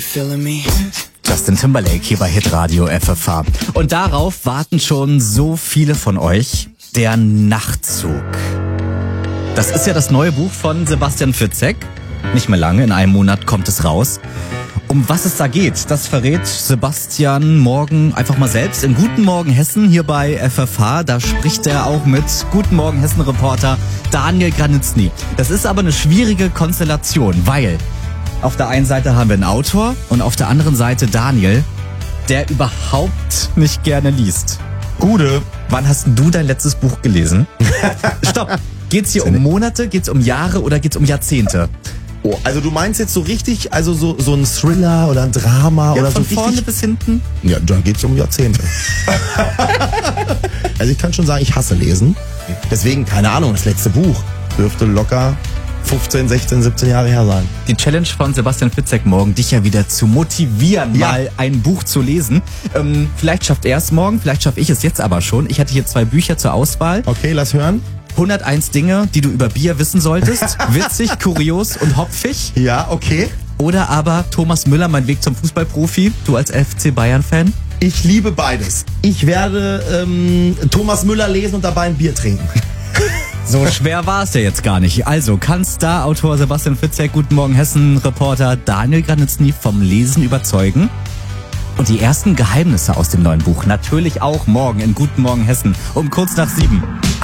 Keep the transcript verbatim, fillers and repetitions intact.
Feeling me? Justin Timberlake hier bei Hitradio F F H. Und darauf warten schon so viele von euch. Der Nachtzug. Das ist ja das neue Buch von Sebastian Fitzek. Nicht mehr lange, in einem Monat kommt es raus. Um was es da geht, das verrät Sebastian morgen einfach mal selbst in Guten Morgen Hessen hier bei F F H. Da spricht er auch mit Guten Morgen Hessen-Reporter Daniel Granitzny. Das ist aber eine schwierige Konstellation, weil auf der einen Seite haben wir einen Autor und auf der anderen Seite Daniel, der überhaupt nicht gerne liest. Gude, wann hast du dein letztes Buch gelesen? Stopp! Geht's hier um Monate, geht's um Jahre oder geht's um Jahrzehnte? Oh, also du meinst jetzt so richtig, also so, so ein Thriller oder ein Drama Ja, oder von so vorne richtig? bis hinten? Ja, da geht's um Jahrzehnte. Also ich kann schon sagen, ich hasse Lesen. Deswegen, keine Ahnung, das letzte Buch dürfte locker fünfzehn, sechzehn, siebzehn Jahre her sein. Die Challenge von Sebastian Fitzek morgen, dich ja wieder zu motivieren, Ja. mal ein Buch zu lesen. Ähm, vielleicht schafft er es morgen, vielleicht schaffe ich es jetzt aber schon. Ich hatte hier zwei Bücher zur Auswahl. Okay, lass hören. hunderteins Dinge, die du über Bier wissen solltest. Witzig, kurios und hopfig. Ja, okay. Oder aber Thomas Müller, mein Weg zum Fußballprofi. Du als F C Bayern-Fan. Ich liebe beides. Ich werde ähm, Thomas Müller lesen und dabei ein Bier trinken. So schwer war es ja jetzt gar nicht. Also kann Star-Autor Sebastian Fitzek, Guten Morgen Hessen-Reporter Daniel Granitzny vom Lesen überzeugen? Und die ersten Geheimnisse aus dem neuen Buch natürlich auch morgen in Guten Morgen Hessen um kurz nach sieben.